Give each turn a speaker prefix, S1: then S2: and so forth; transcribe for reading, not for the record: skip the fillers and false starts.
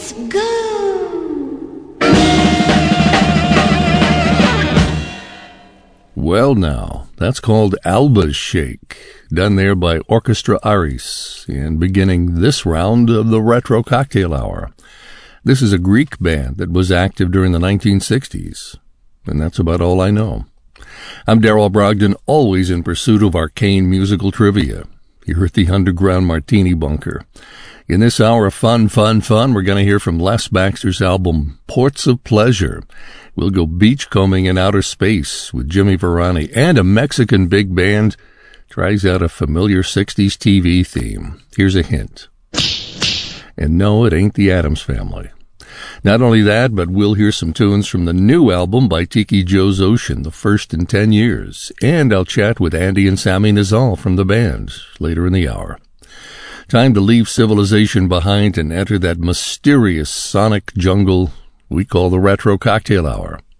S1: Let's go!
S2: Well now, that's called Alba's Shake, done there by Orchestra Aris, and beginning this round of the Retro Cocktail Hour. This is a Greek band that was active during the 1960s, and that's about all I know. I'm Darrell Brogdon, always in pursuit of arcane musical trivia, here at the Underground Martini Bunker. In this hour of fun, we're going to hear from Les Baxter's album, Ports of Pleasure. We'll go beachcombing in outer space with Jimmy Varani, and a Mexican big band tries out a familiar 60s TV theme. Here's a hint. And no, it ain't the Addams Family. Not only that, but we'll hear some tunes from the new album by Tiki Joe's Ocean, the first in 10 years. And I'll chat with Andy and Sammy Nizal from the band later in the hour. Time to leave civilization behind and enter that mysterious sonic jungle we call the Retro Cocktail Hour.